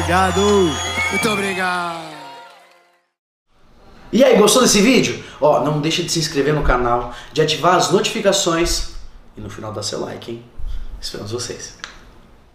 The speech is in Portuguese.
Obrigado. Muito obrigado. E aí, gostou desse vídeo? Ó, não deixa de se inscrever no canal, de ativar as notificações e no final dá seu like, hein? Esperamos vocês.